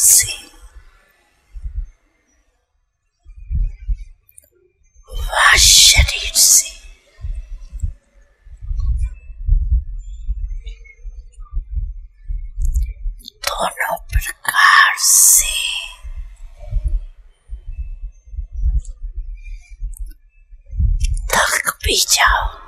से, व शरीर से। दोनों प्रकार से थक भी जाओ